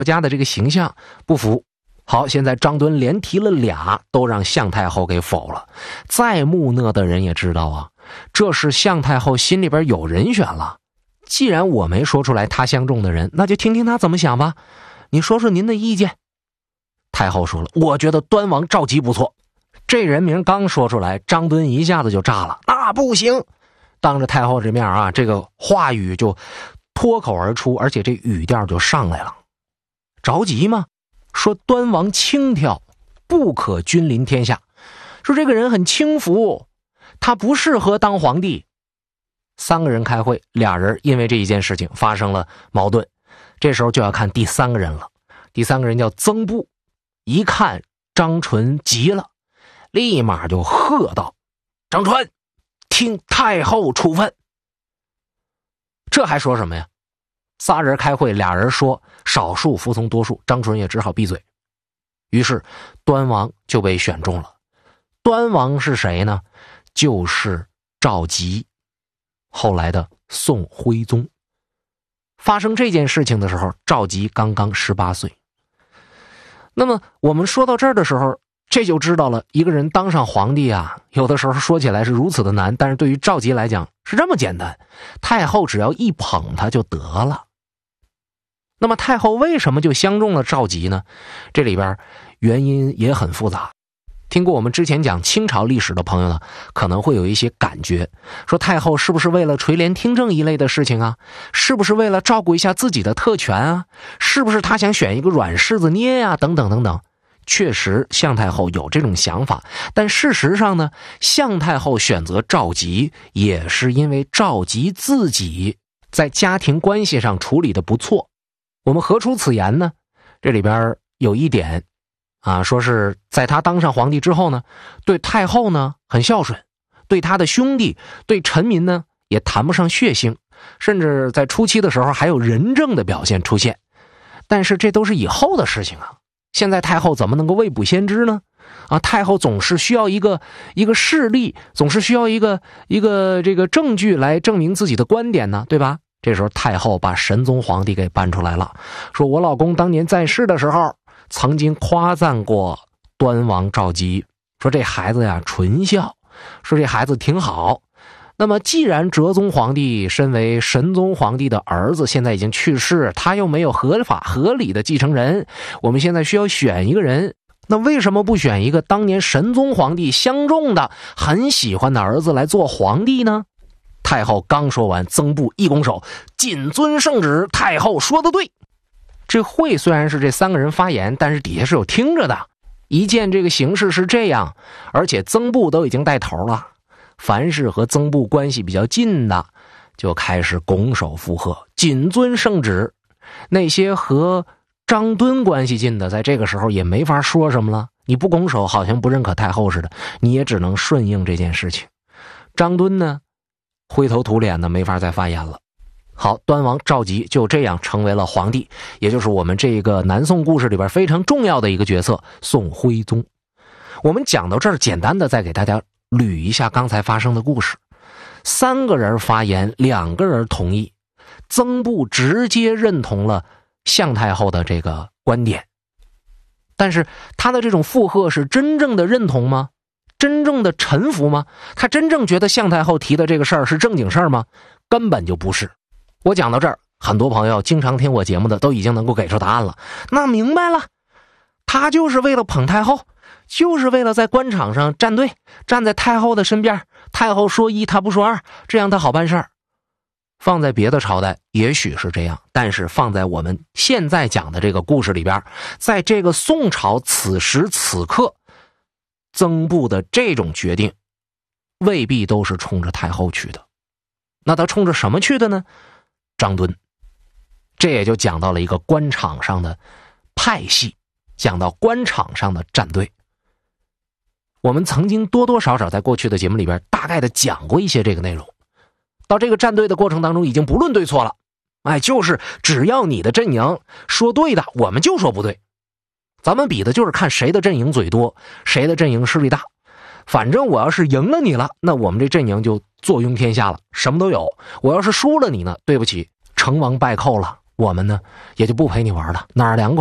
家的这个形象不服。好，现在张敦连提了俩，都让向太后给否了。再木讷的人也知道啊，这是向太后心里边有人选了。既然我没说出来他相中的人，那就听听他怎么想吧。你说说您的意见。太后说了，我觉得端王赵佶不错。这人名刚说出来，张敦一下子就炸了，那不行。当着太后这面啊，这个话语就脱口而出，而且这语调就上来了。着急吗？说端王轻佻，不可君临天下，说这个人很轻浮，他不适合当皇帝。三个人开会，俩人因为这一件事情发生了矛盾。这时候就要看第三个人了。第三个人叫曾布，一看张纯急了，立马就喝道：张纯，听太后处分。这还说什么呀？仨人开会，俩人说少数服从多数，张纯也只好闭嘴。于是端王就被选中了。端王是谁呢？就是赵佶，后来的宋徽宗。发生这件事情的时候，赵佶刚刚18岁。那么我们说到这儿的时候，这就知道了一个人当上皇帝啊，有的时候说起来是如此的难，但是对于赵佶来讲是这么简单，太后只要一捧他就得了。那么太后为什么就相中了赵佶呢？这里边原因也很复杂。听过我们之前讲清朝历史的朋友呢，可能会有一些感觉，说太后是不是为了垂帘听政一类的事情啊？是不是为了照顾一下自己的特权啊？是不是她想选一个软柿子捏呀？等等等等。确实向太后有这种想法，但事实上呢，向太后选择赵佶也是因为赵佶自己在家庭关系上处理的不错。我们何出此言呢？这里边有一点啊，说是在他当上皇帝之后呢，对太后呢很孝顺，对他的兄弟对臣民呢也谈不上血腥，甚至在初期的时候还有仁政的表现出现。但是这都是以后的事情啊，现在太后怎么能够未卜先知呢？啊，太后总是需要一个事例，总是需要一个这个证据来证明自己的观点呢，对吧？这时候太后把神宗皇帝给搬出来了，说我老公当年在世的时候曾经夸赞过端王赵佶，说这孩子呀纯孝，说这孩子挺好。那么既然哲宗皇帝身为神宗皇帝的儿子现在已经去世，他又没有合法合理的继承人，我们现在需要选一个人，那为什么不选一个当年神宗皇帝相中的很喜欢的儿子来做皇帝呢？太后刚说完，曾布一拱手，谨遵圣旨，太后说得对。这会虽然是这三个人发言，但是底下是有听着的。一见这个形势是这样，而且曾布都已经带头了，凡是和曾布关系比较近的就开始拱手附和，谨遵圣旨。那些和张敦关系近的在这个时候也没法说什么了，你不拱手好像不认可太后似的，你也只能顺应这件事情。张敦呢灰头土脸的没法再发言了。好，端王赵佶就这样成为了皇帝，也就是我们这个南宋故事里边非常重要的一个角色，宋徽宗。我们讲到这儿，简单的再给大家捋一下刚才发生的故事。三个人发言，2个人同意，曾布直接认同了向太后的这个观点。但是他的这种附和是真正的认同吗？真正的臣服吗？他真正觉得向太后提的这个事儿是正经事儿吗？根本就不是。我讲到这儿，很多朋友经常听我节目的都已经能够给出答案了。那明白了，他就是为了捧太后，就是为了在官场上站队，站在太后的身边，太后说一他不说二，这样他好办事儿。放在别的朝代也许是这样，但是放在我们现在讲的这个故事里边，在这个宋朝此时此刻，曾布的这种决定未必都是冲着太后去的。那他冲着什么去的呢？张敦。这也就讲到了一个官场上的派系，讲到官场上的站队。我们曾经多多少少在过去的节目里边大概的讲过一些这个内容。到这个站队的过程当中已经不论对错了，就是只要你的阵营说对的，我们就说不对。咱们比的就是看谁的阵营嘴多，谁的阵营势力大。反正我要是赢了你了，那我们这阵营就坐拥天下了，什么都有。我要是输了你呢，对不起，成王败寇了， 我们呢也就不陪你玩了，哪儿凉快